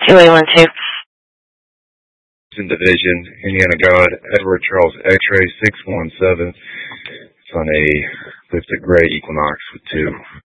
2812. Division, Indiana Guard, Edward Charles X-ray 617. It's on a lifted gray Equinox with 2.